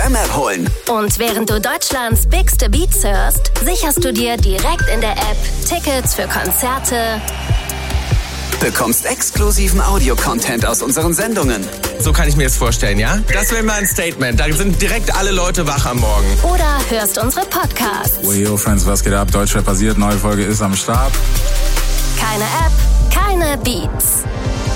FM-App holen. Und während du Deutschlands bigste Beats hörst, sicherst du dir direkt in der App Tickets für Konzerte, Bekommst exklusiven Audio-Content aus unseren Sendungen. So kann ich mir das vorstellen, ja? Das wäre mal ein Statement. Da sind direkt alle Leute wach am Morgen. oder hörst unsere Podcasts. Yo, Friends, was geht ab? Deutschrap passiert, neue Folge ist am Start. Keine App, keine Beats.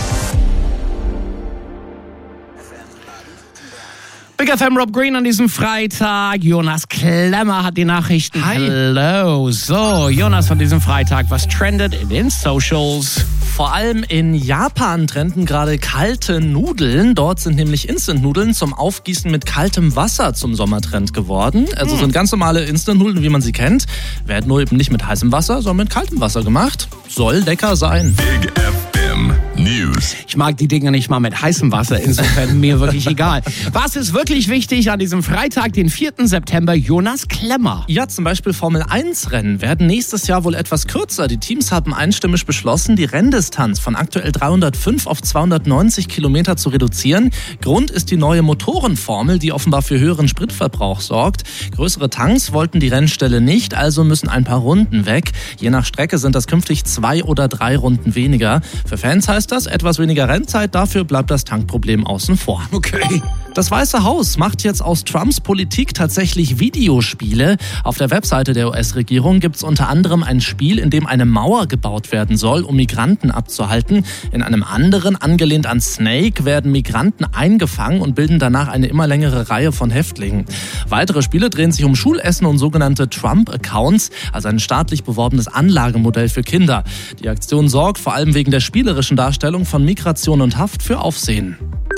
Big FM Rob Green an diesem Freitag. Jonas Klemmer hat die Nachrichten. Hi. Hello. So, Jonas von diesem Freitag. Was trendet in den Socials? Vor allem in Japan trenden gerade kalte Nudeln. Dort sind nämlich Instant-Nudeln zum Aufgießen mit kaltem Wasser zum Sommertrend geworden. Also sind ganz normale Instant-Nudeln, wie man sie kennt. Werden nur eben nicht mit heißem Wasser, sondern mit kaltem Wasser gemacht. Soll lecker sein. Big FM News. Ich mag die Dinge nicht mal mit heißem Wasser, insofern mir wirklich egal. Was ist wirklich wichtig an diesem Freitag, den 4. September? Jonas Klemmer. Ja, zum Beispiel Formel-1-Rennen werden nächstes Jahr wohl etwas kürzer. Die Teams haben einstimmig beschlossen, die Renndistanz von aktuell 305 auf 290 Kilometer zu reduzieren. Grund ist die neue Motorenformel, die offenbar für höheren Spritverbrauch sorgt. Größere Tanks wollten die Rennställe nicht, also müssen ein paar Runden weg. Je nach Strecke sind das künftig 2 oder 3 Runden weniger. Für Fans heißt das etwas weniger Rennzeit, dafür bleibt das Tankproblem außen vor. Okay. Das Weiße Haus macht jetzt aus Trumps Politik tatsächlich Videospiele. Auf der Webseite der US-Regierung gibt es unter anderem ein Spiel, in dem eine Mauer gebaut werden soll, um Migranten abzuhalten. In einem anderen, angelehnt an Snake, werden Migranten eingefangen und bilden danach eine immer längere Reihe von Häftlingen. Weitere Spiele drehen sich um Schulessen und sogenannte Trump-Accounts, also ein staatlich beworbenes Anlagemodell für Kinder. Die Aktion sorgt vor allem wegen der spielerischen Darstellung von Migration und Haft für Aufsehen.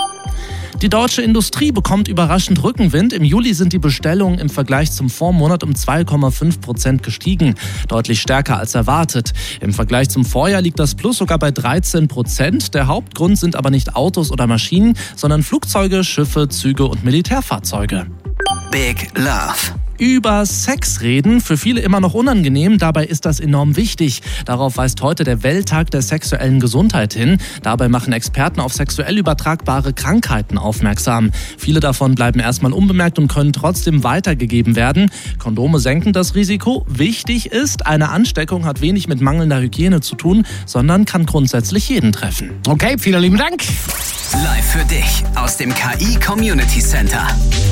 Die deutsche Industrie bekommt überraschend Rückenwind. Im Juli sind die Bestellungen im Vergleich zum Vormonat um 2,5% gestiegen. Deutlich stärker als erwartet. Im Vergleich zum Vorjahr liegt das Plus sogar bei 13%. Der Hauptgrund sind aber nicht Autos oder Maschinen, sondern Flugzeuge, Schiffe, Züge und Militärfahrzeuge. Big Love. Über Sex reden, für viele immer noch unangenehm, dabei ist das enorm wichtig. Darauf weist heute der Welttag der sexuellen Gesundheit hin. Dabei machen Experten auf sexuell übertragbare Krankheiten aufmerksam. Viele davon bleiben erstmal unbemerkt und können trotzdem weitergegeben werden. Kondome senken das Risiko. Wichtig ist, eine Ansteckung hat wenig mit mangelnder Hygiene zu tun, sondern kann grundsätzlich jeden treffen. Okay, vielen lieben Dank. Live für dich aus dem KI Community Center.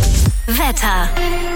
Wetter.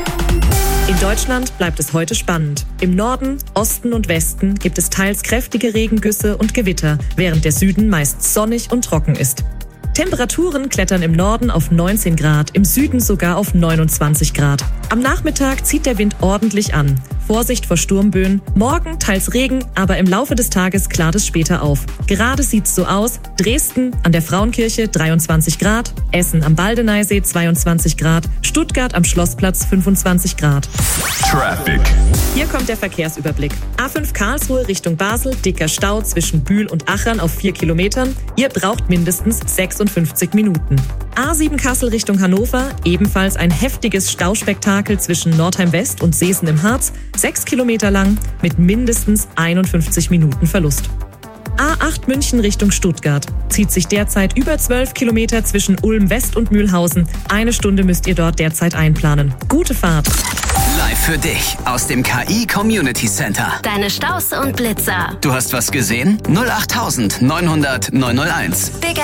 In Deutschland bleibt es heute spannend. Im Norden, Osten und Westen gibt es teils kräftige Regengüsse und Gewitter, während der Süden meist sonnig und trocken ist. Temperaturen klettern im Norden auf 19 Grad, im Süden sogar auf 29 Grad. Am Nachmittag zieht der Wind ordentlich an. Vorsicht vor Sturmböen. Morgen teils Regen, aber im Laufe des Tages klart es später auf. Gerade sieht's so aus. Dresden an der Frauenkirche 23 Grad, Essen am Baldeneysee 22 Grad, Stuttgart am Schlossplatz 25 Grad. Traffic. Hier kommt der Verkehrsüberblick. A5 Karlsruhe Richtung Basel, dicker Stau zwischen Bühl und Achern auf 4 Kilometern. Ihr braucht mindestens 56 Minuten. A7 Kassel Richtung Hannover, ebenfalls ein heftiges Stauspektakel zwischen Nordheim West und Seesen im Harz, 6 Kilometer lang mit mindestens 51 Minuten Verlust. A8 München Richtung Stuttgart. Zieht sich derzeit über 12 Kilometer zwischen Ulm West und Mühlhausen. 1 Stunde müsst ihr dort derzeit einplanen. Gute Fahrt. Live für dich aus dem KI Community Center. Deine Staus und Blitzer. Du hast was gesehen? 08900 901. Big